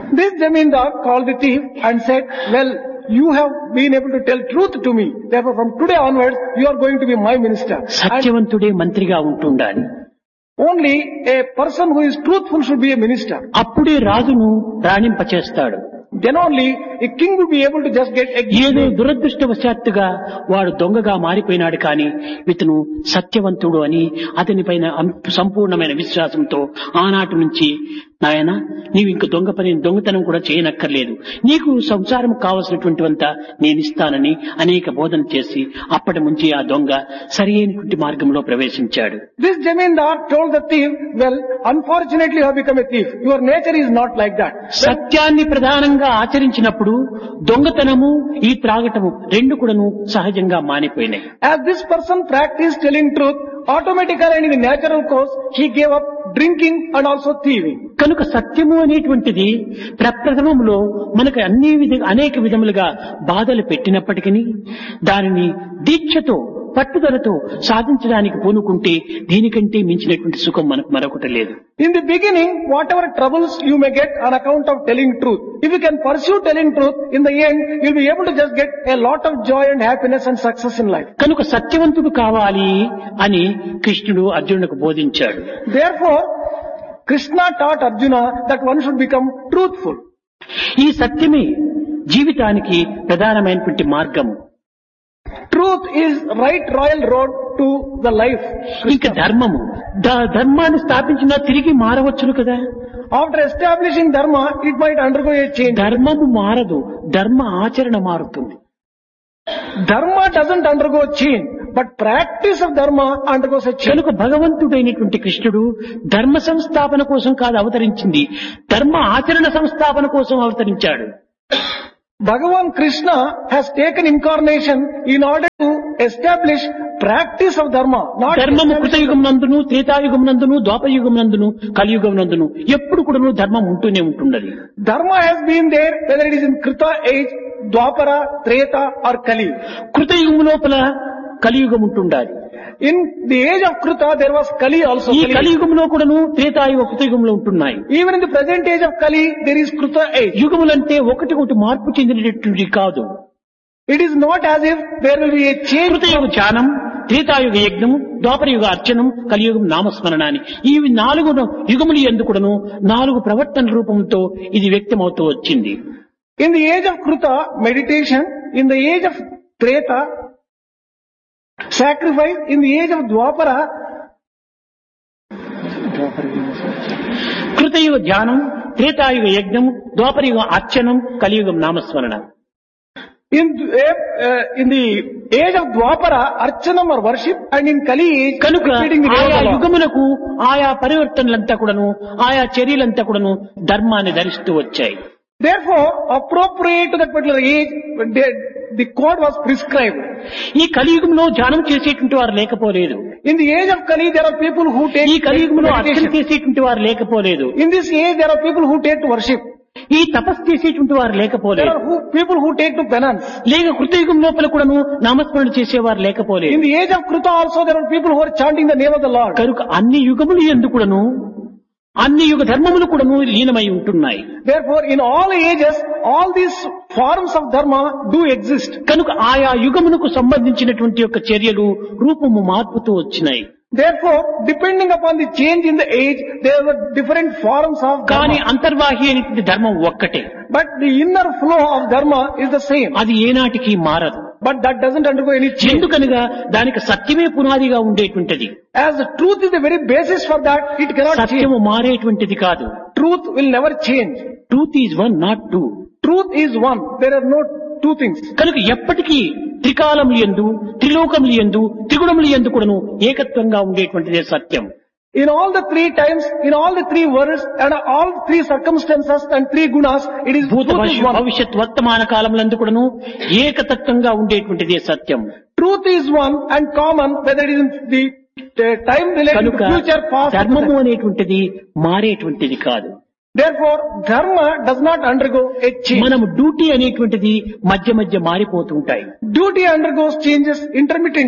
This Zamindar called the thief and said, well, you have been able to tell truth to me. Therefore, from today onwards, you are going to be my minister. And సత్యవంతుడే మంత్రిగా ఉంటుండాలి. only a person who is truthful should be a minister. అప్పుడే రాజును రాణింపచేస్తాడు. Then only a king will be able to just get ఏదో executed. దురదృష్టవశాత్తుగా వాడు దొంగగా మారిపోయినాడు కానీ ఇతను సత్యవంతుడు అని అతని పైన సంపూర్ణమైన విశ్వాసంతో ఆనాటి నుంచి నాయన నీవు ఇంక దొంగతనం కూడా చేయనక్కర్లేదు, నీకు సంసారం కావలసినటువంటివంతా నేను ఇస్తానని అనేక బోధన చేసి అప్పటి నుంచి ఆ దొంగ సరి అయినటువంటి మార్గంలో ప్రవేశించాడు. This Zamindar told the thief, well, unfortunately you have become a thief. Your nature is not like that. సత్యాన్ని ప్రధానంగా ఆచరించినప్పుడు దొంగతనము ఈ త్రాగటము రెండు కూడాను సహజంగా మానిపోయినాయి. As this person practiced telling truth, automatically and in the natural course, he gave up drinking and also thieving. కనుక సత్యము అనేటువంటిది ప్రప్రథమంలో మనకు అనేక విధములుగా బాధలు పెట్టినప్పటికీ దానిని దీక్షతో పట్టుదలతో సాధించడానికి పూనుకుంటే దీనికంటే మించినటువంటి సుఖం మనకు మరొకటి లేదు. In the beginning, whatever troubles you may get on account of telling truth, if you can pursue telling truth, in the end, you'll be able to just get a lot of joy and happiness and success in life. కనుక సత్యవంతుడు కావాలి అని కృష్ణుడు అర్జునుడికి బోధించాడు. Therefore, Krishna taught Arjuna that one should become truthful. ఈ సత్యమే జీవితానికి ప్రధానమైనటువంటి మార్గము. Truth is right royal road to the life. ఇంకా ధర్మము ధర్మాన్ని స్థాపించినా తిరిగి మారవచ్చును కదా. After establishing dharma, it might undergo a change. ధర్మము మారదు, ధర్మ ఆచరణ మారుతుంది. Dharma doesn't undergo change, but practice of dharma undergoes a change. కనుక భగవంతుడైనటువంటి కృష్ణుడు ధర్మ సంస్థాపన కోసం కాదు అవతరించింది, ధర్మ ఆచరణ సంస్థాపన కోసం అవతరించాడు. Bhagavan Krishna has taken incarnation in order to establish practice of dharma. Not ధర్మము establish- కృతయుగం నందును, త్రేతాయుగం నందును, ద్వాపరయుగం నందును, కలియుగం నందును ఎప్పుడు కూడాను ధర్మం ఉంటూనే ఉంటున్నది. Dharma has been there whether it is in Krita age, Dwapara, Treta or Kali. కృతయుగం లోపల కలియుగం ఉంటుండాలి. In the age of Krita there was Kali also. ఈ Kali. కలియుగంలో కూడాను త్రేతాయుగ కృతయుగంలో ఉంటున్నాయి. Even in the present age of Kali there is Krita age. యుగములంటే ఒకటి మార్పు చెందినటువంటి కాదు. It is not as if there will be a change. కృతయుగ ధ్యానం, త్రేతాయుగ యజ్ఞం, ద్వాపరయుగ అర్చనం, కలియుగం నామస్మరణాన్ని ఈ 4 యుగములు ఎందుకుడను 4 ప్రవర్తన రూపంతో ఇది వ్యక్తమవుతూ వచ్చింది. In the age of Krita, meditation. In the age of Treta, sacrifice. In the age of Dwapara, కృతయుగ ధ్యానం, త్రేతాయుగ యజ్ఞం, ద్వాపరయుగ అర్చనం, కలియుగం నామస్మరణ. in the age of Dwapara, Archanam or worship, and in Kali age, కనుక repeating the name ఆయా of the Lord. యుగములకు ఆయా పరివర్తనలంతా కూడాను ఆయా చర్యలంతా కూడాను ధర్మాన్ని ధరిస్తూ వచ్చాయి. Therefore, appropriate to that particular age, the code was prescribed. ఈ కలియుగంలో ధ్యానం చేసేటువంటి వారు లేకపోలేదు. In the age of Kali, there are people who take ఈ కలియుగంలో అర్చన meditation. చేసేటువంటి వారు లేకపోలేదు. In this age, there are people who take to worship. ఈ తపస్సు చేసేటువంటి వారు There లేకపోలేదు. are people who take to penance. లేక కృతయుగం లోపల కూడాను నామస్మరణ చేసేవారు In లేకపోలేదు. the age of Krita also, there are people who are chanting the name of the Lord. కనుక అన్ని యుగములు ఎందుకుడను అన్ని యుగ ధర్మములు కూడాను లీనమై ఉంటున్నాయి. Therefore, in all ages, all these forms of dharma do exist. కనుక ఆయా యుగమునకు సంబంధించినటువంటి యొక్క చర్యలు రూపము మార్పుతూ వచ్చినాయి. Therefore, depending upon the change in the age, there were different forms of కానీ dharma. అంతర్వాహి అనేటువంటి ధర్మం ఒక్కటే, But the inner flow of dharma is the same. అది ఏనాటికి మారదు. But that doesn't undergo any change. ఎందుకనగా దానికి సత్యమే పునాదిగా ఉండేటువంటిది. As the truth is the very basis for that, it cannot change. సత్యము మారేటువంటిది కాదు. Truth will never change. Truth is one, not two. Truth is one. There are no two things. కనుక ఎప్పటికీ త్రికాలములు యందు, త్రిలోకములు యందు, త్రిగుణములు యందు కూడాను ఏకత్వంగా ఉండేటువంటిదే సత్యం. In all the 3 times, in all the 3 worlds, and all 3 circumstances and 3 gunas, it is భూత truth is one. భవిష్యత్ వర్తమాన కాలములందు కూడాను ఏకతత్వంగా ఉండేటువంటిదే సత్యం. Truth is one and common, whether it is in the time related కనుక to future, past. ధర్మము అనేటువంటిది మారేటువంటిది కాదు. Therefore, dharma does not undergo a change. మనము duty అనేటువంటిది మధ్య మధ్య మారిపోతూ ఉంటాయి. Duty undergoes changes intermittently.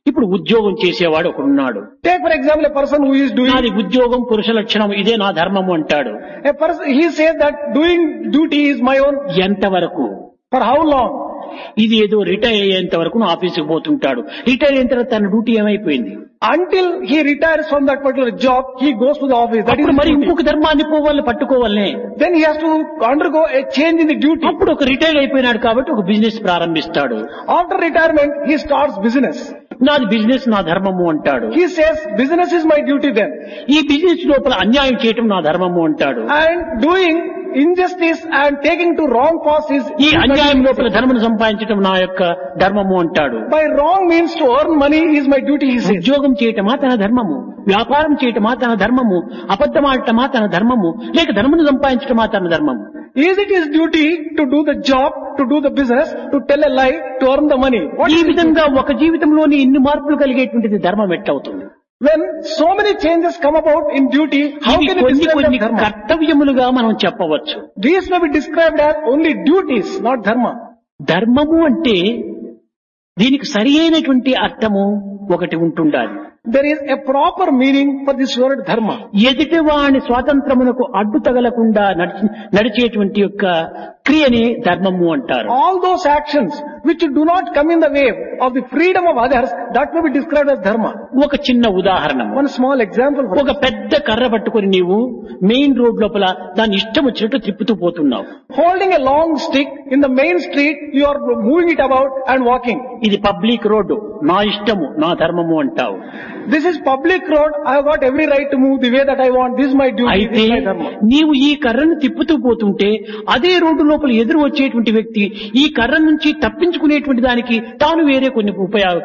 ఇప్పుడు ఉద్యోగం చేసేవాడు ఒకడున్నాడు. Take for example a person who is doing, నాది ఉద్యోగం పురుష లక్షణం, ఇదే నా ధర్మము అంటాడు. a person, he says that doing duty is my own. ఎంతవరకు? For how long? ఇది ఏదో రిటైర్ అయ్యేంత వరకు నా ఆఫీసుకు పోతుంటాడు. రిటైర్ అయిన తర్వాత తన డ్యూటీ ఏమైపోయింది? Until he retires from that particular job, he goes to the office. That is అప్పుడు his మరి duty. ఇంకొక ధర్మాన్ని పోవాలి పట్టుకోవాలనే. Then he has to undergo a change in the duty. అప్పుడు ఒక రిటైర్ అయిపోయినాడు కాబట్టి ఒక బిజినెస్ ప్రారంభిస్తాడు. After retirement, he starts business. నాది బిజినెస్ నా ధర్మము అంటాడు. He says, business is my duty then. ఈ బిజినెస్ లోపల అన్యాయం చేయటం నా ధర్మము అంటాడు. And doing injustice and taking to wrong paths is, ఈ అన్యాయం లోపల ధర్మను సంపాదించడం నా యొక్క ధర్మము అంటాడు. by wrong means to earn money is my duty, he says. ఉద్యోగం చేయటమా తన ధర్మము, వ్యాపారం చేయటమా తన ధర్మము, అబద్ధమాడటమా తన ధర్మము, లేక ధర్మను సంపాదించటమా తన ధర్మము? Is it his duty to do the job, to do the business, to tell a lie, to earn the money? What ఈ is it? విధంగా ఒక జీవితంలోని ఇన్ని మార్పులు కలిగేటువంటిది ధర్మం ఎట్లవుతుంది? When so many changes come about in duty, how ఇవి can it కొన్ని describe కొన్ని as dharma? కర్తవ్యములుగా మనం చెప్పవచ్చు. These may be described as only duties, not dharma. ధర్మము అంటే దీనికి సరి అయినటువంటి అర్థము ఒకటి ఉంటుండాలి. There is a proper meaning for this word dharma. ఎదుటి వాని స్వాతంత్రమునకు అడ్డు తగలకుండా నడిచేటువంటి యొక్క క్రియనే ధర్మము అంటారు. All those actions which do not come in the way of the freedom of others, that may be described as dharma. ఒక చిన్న ఉదాహరణ, One small example for ఒక పెద్ద కర్ర పట్టుకొని నీవు మెయిన్ రోడ్ లోపల దాన్ని ఇష్టం వచ్చినట్టు తిప్పుతూ పోతున్నావు. holding a long stick in the main street, you are moving it about and walking. ఇది పబ్లిక్ రోడ్డు, నా ఇష్టము నా ధర్మము అంటావు. This is public road, I have got every right to move the way that I want, this is my duty, అయితే this is my dharma. నీవు ఈ కర్రను తిప్పుతూ పోతుంటే అదే రోడ్డు లోపల ఎదురు వచ్చేటువంటి వ్యక్తి ఈ కర్ర నుంచి తప్పించుకునేటువంటి దానికి తాను వేరే కొన్ని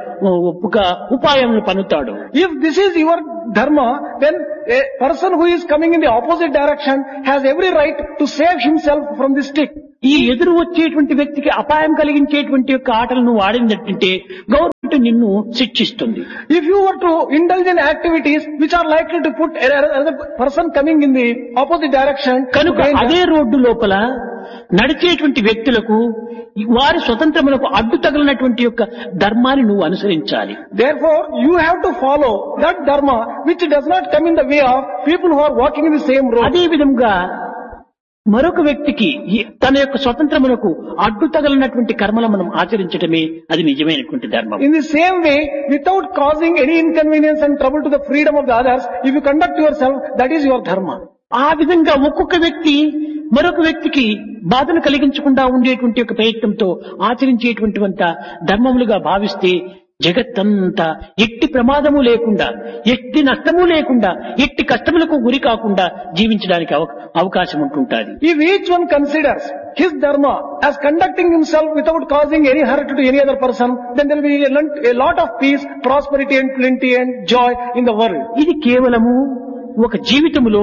ఉపాయములు పన్నుతాడు. If this is your dharma, then a person who is coming in the opposite direction has every right to save himself from the stick. ఈ ఎదురు వచ్చేటువంటి వ్యక్తికి అపాయం కలిగించేటువంటి యొక్క ఆటలు నువ్వు ఆడినట్టుంటే గవర్నమెంట్ నిన్ను శిక్షిస్తుంది. If you were to indulge in activities which are likely to put another person coming in the opposite direction, కనుక అదే రోడ్డు లోపల నడిచేటువంటి వ్యక్తులకు వారి స్వతంత్రములకు అడ్డు తగిలినటువంటి యొక్క ధర్మాన్ని నువ్వు అనుసరించాలి. therefore you have to follow that dharma which does not come in the way of people who are walking in the same road. అదే విధంగా మరొక వ్యక్తికి తన యొక్క స్వతంత్రములకు అడ్డు తగలినటువంటి కర్మలు మనం ఆచరించడమే అది నిజమైనటువంటి ధర్మం. In the same way, without causing any inconvenience and trouble to the freedom of the others, if you conduct yourself, that is your dharma. ఆ విధంగా ఒక్కొక్క వ్యక్తి మరొక వ్యక్తికి బాధను కలిగించకుండా ఉండేటువంటి యొక్క ప్రయత్నంతో ఆచరించేటువంటి ధర్మములుగా భావిస్తే జగత్తంతా ఎట్టి ప్రమాదము లేకుండా, ఎట్టి నష్టము లేకుండా, ఎట్టి కష్టములకు గురి కాకుండా జీవించడానికి అవకాశం ఉంటుంటుంది. If each one considers his dharma as conducting himself without causing any hurt to any other person, then there will be a lot of peace, prosperity and plenty and joy in the world. ఇది కేవలము ఒక జీవితములో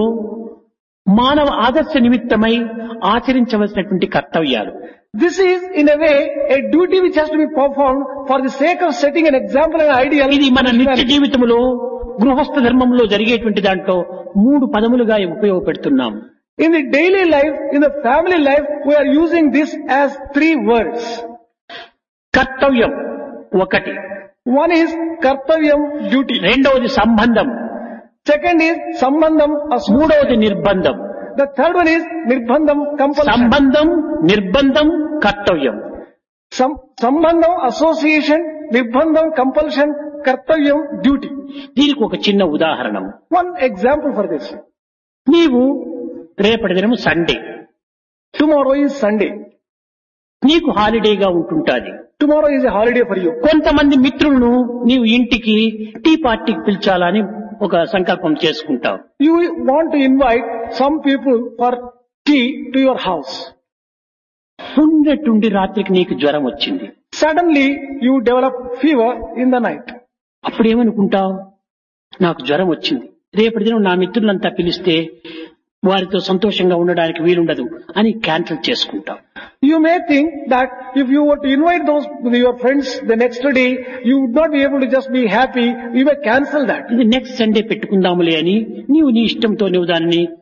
మానవ ఆదర్శ నిమిత్తమై ఆచరించవలసినటువంటి కర్తవ్యాలు. This is in a way a duty which has to be performed for the sake of setting an example and ideal. ఇది మన నిత్య జీవితంలో గృహస్థ ధర్మంలో జరిగేటువంటి దాంట్లో 3 పదములుగా ఉపయోగపెడుతున్నాం. In the daily life, in the family life, we are using this as 3 words. కర్తవ్యం ఒకటి, One is kartavyam, duty. రెండవది సంబంధం, Second is sambandham, association. మూడవది నిర్బంధం. The third one is nirbandham, compulsion. సంబంధం, నిర్బంధం, కర్తవ్యం. Sambandham, association, nirbandham, compulsion, kartavyam, duty. దీనికి ఒక చిన్న ఉదాహరణ. One example for this. నీవు రేపటి దినము సండే, Tomorrow is Sunday. నీకు హాలిడేగా ఉంటుంటాది. Tomorrow is a holiday for you. కొంతమంది మిత్రులను నీవు ఇంటికి టీ పార్టీకి పిలిచాలని ఒక సంకల్పం చేసుకుంటావు. You want to invite some people for tea to your house. ఉన్నట్టుండి రాత్రికి నీకు జ్వరం వచ్చింది. Suddenly you develop fever in the night. అప్పుడేమనుకుంటావు, నాకు జ్వరం వచ్చింది, రేపటి దినం నా మిత్రులంతా పిలిస్తే వారితో సంతోషంగా ఉండడానికి వీలుండదు అని క్యాన్సిల్ చేసుకుంటాం. You may think that if you were to invite your friends the next day, you would not be able to just be happy. You may cancel that. ఇది నెక్స్ట్ సండే పెట్టుకుందాములే అని నీవు నీ ఇష్టంతో నువ్వు దానిని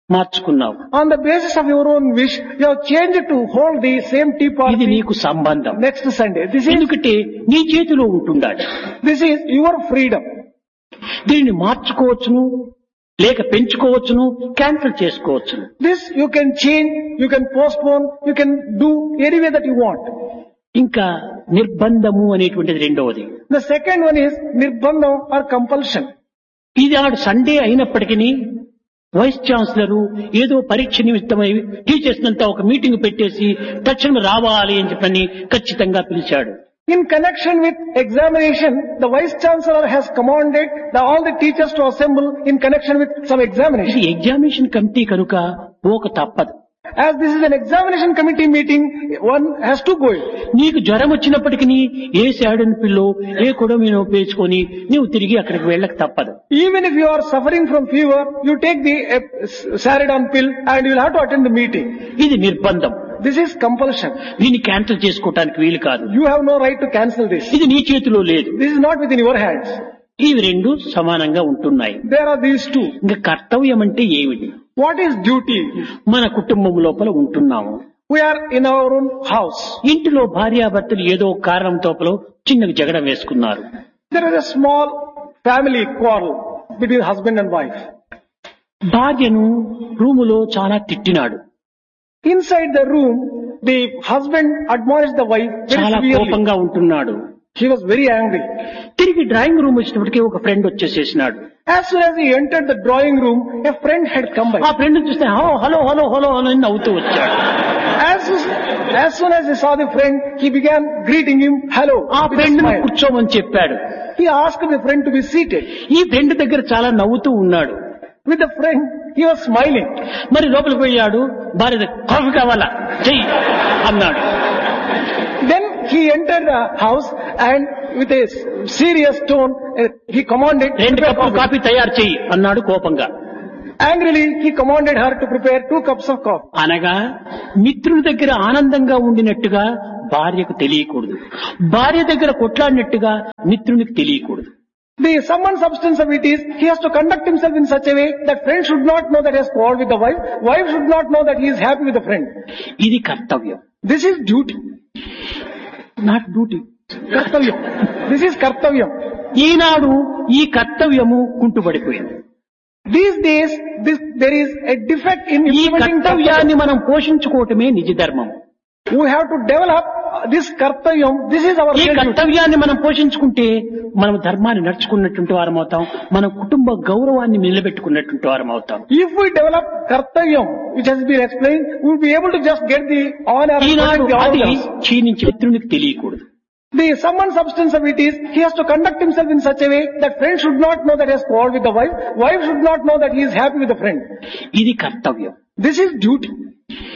మార్చుకున్నావు. On the basis of your own wish, you have changed to hold the same tea ఇది party నీకు సంబంధం. next Sunday. ఎందుకంటే నీ చేతిలో ఉంటుండాలి. This is your freedom. దీనిని మార్చుకోవచ్చును, లేక పెంచుకోవచ్చును, క్యాన్సిల్ చేసుకోవచ్చును. This you can change, you can postpone, you can do any way that you want. ఇంకా నిర్బంధము అనేటువంటిది రెండవది. The second one is nirbandham or compulsion. ఇది ఆడు సండే అయినప్పటికీ వైస్ ఛాన్సలర్ ఏదో పరీక్ష నిమిత్తమై టీచర్స్ అంతా ఒక మీటింగ్ పెట్టేసి తక్షణం రావాలి అని చెప్పని ఖచ్చితంగా పిలిచాడు. In connection with examination, the vice chancellor has commanded all the teachers to assemble in connection with some ఇది examination. ఎగ్జామినేషన్ కమిటీ కనుక పోక తప్పదు. As this is an examination committee meeting, one has to go in. నీకు జ్వరం వచ్చినప్పటికీ ఏ శాడన్ pillow ఏ కొడమీనో పేర్చుకొని నీవు తిరిగి అక్కడికి వెళ్ళక తప్పదు. Even if you are suffering from fever, you take the Saridon pill and you will have to attend the meeting. ఇది నిర్బంధం. This is compulsion. దీన్ని క్యాన్సిల్ చేసుకోవటానికి వీలు కాదు. You have no right to cancel this. ఇది నీ చేతిలో లేదు. This is not within your hands. ఇవి రెండు సమానంగా ఉంటున్నాయి. There are these two. ఇంకా కర్తవ్యం అంటే ఏమిటి? What is duty? మన కుటుంబం లోపల ఉంటున్నాము. We are in our own house. ఇంటిలో భార్యాభర్తలు ఏదో కారణంతో చిన్నగా జగడం వేసుకున్నారు. There is a small family quarrel between husband and wife. భార్యను రూములో చాలా తిట్టినాడు. Inside the room, the husband admonished the wife very చాలా severely. కోపంగా ఉంటున్నాడు. He was very angry. తిరిగి డ్రాయింగ్ రూమ్ వచ్చినప్పటికీ ఒక friend వచ్చేసేసినాడు. As soon as he entered the drawing room, a friend had come by. ఆ friend చూస్తే hello hello hello hello hello అని నవ్వుతూ వచ్చాడు. As soon as he saw the friend, he began greeting him, hello. ఆ with a friend smile. కూర్చోమని చెప్పాడు. He asked the friend to be seated. ఈ friend దగ్గర చాలా నవ్వుతూ ఉన్నాడు. With the friend, he was smiling. మరి లోపలికి పోయాడు. భార్య కాఫీ కావాలా చెయ్యి అన్నాడు. Then he entered the house and with a serious tone, he commanded, రెండు prepare కప్పులు coffee. కాఫీ తయారు చెయ్యి అన్నాడు కోపంగా. Angrily, he commanded her to prepare 2 cups of coffee. అనగా మిత్రుడి దగ్గర ఆనందంగా ఉండినట్టుగా భార్యకు తెలియకూడదు. భార్య దగ్గర కొట్లాడినట్టుగా మిత్రునికి తెలియకూడదు. The sum and substance of it is, he has to conduct himself in such a way that friend should not know that he has quarreled with the wife, wife should not know that he is happy with the friend. ఇది కర్తవ్యం. This is duty. Not duty. Kartavyam. This is kartavyam. ఈనాడు ఈ కర్తవ్యము కుంటుపడిపోయింది. These days, there is a defect in ఈ implementing కర్తవ్యాన్ని మనం పోషించుకోవటమే నిజ ధర్మం. We have to develop this kartavyam. This is our ఈ real duty. కర్తవ్యాన్ని మనం పోషించుకుంటే మనం ధర్మాన్ని నడుచుకున్నటువంటి వారం అవుతాం. మన కుటుంబ గౌరవాన్ని నిలబెట్టుకున్నటువంటి వారం అవుతాం. If we develop kartavyam, which has been explained, we will be able to just get the honor and Eenadu protect the అది others. క్షీణించి మిత్రునికి తెలియకూడదు. The sum and substance of it is, he has to conduct himself in such a way that friend should not know that he has quarreled with the wife, wife should not know that he is happy with the friend. ఇది కర్తవ్యం. This is duty.